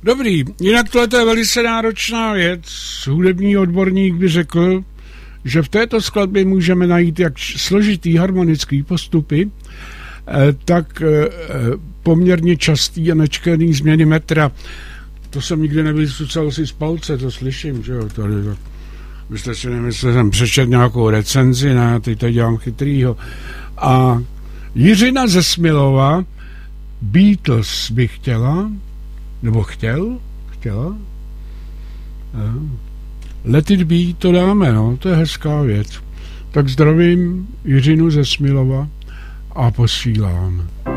Dobrý, jinak tohle je velice náročná věc. Hudební odborník by řekl, že v této skladbě můžeme najít jak složitý harmonický postupy, tak poměrně častý a nečekaný změny metra. To jsem nikdy nevysucal si z palce, to slyším, že jo, tady. Byste si nemysleli, jsem přečet nějakou recenzi, ne, teď to dělám chytrýho. A Jiřina ze Smilova, Beatles by chtěla, Let It Be to dáme, no, to je hezká věc. Tak zdravím Jiřinu ze Smilova a posílám.